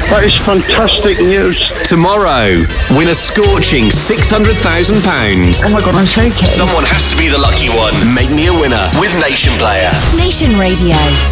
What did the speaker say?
That is fantastic news. Tomorrow, win a scorching £600,000. Oh my God, I'm shaking. Someone has to be the lucky one. Make me a winner with Nation Player. Nation Radio.